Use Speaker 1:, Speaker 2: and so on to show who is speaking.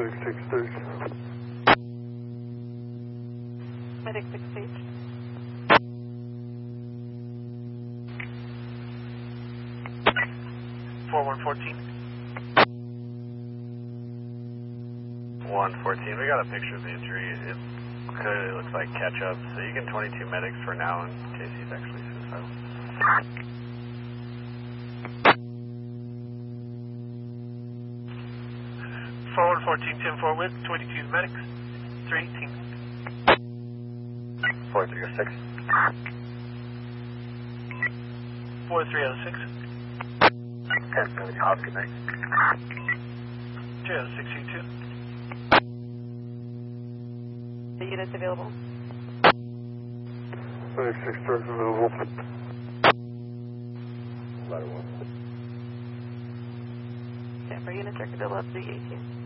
Speaker 1: Medic 6 stage.
Speaker 2: Medic 6 stage.
Speaker 3: (4114)
Speaker 4: 114, we got a picture of the injury. It clearly looks like catch up, so you can 22 medics for now in case he's actually suicidal.
Speaker 3: Forward 14, 10-4 with 22 medics, 318.
Speaker 4: 4306.
Speaker 3: 4306.
Speaker 4: 1070, Hobbs, good night.
Speaker 3: 306E2.
Speaker 2: The units available.
Speaker 1: Medic 6 trucks available.
Speaker 4: Ladder 1.
Speaker 2: Yeah, for units are available up to 18.